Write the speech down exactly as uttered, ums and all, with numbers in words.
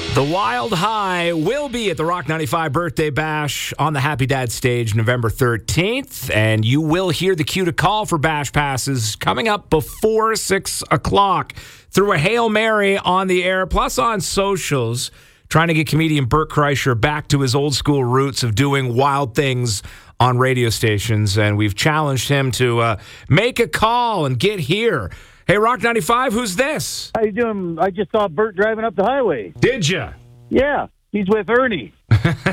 The Wild High will be at the Rock ninety-five Birthday Bash on the Happy Dad stage November thirteenth, and you will hear the cue to call for Bash passes coming up before six o'clock through a Hail Mary on the air, plus on socials, trying to get comedian Bert Kreischer back to his old school roots of doing wild things on radio stations, and we've challenged him to uh, make a call and get here. Hey, Rock ninety-five, who's this? How you doing? I just saw Bert driving up the highway. Did ya? Yeah, he's with Ernie.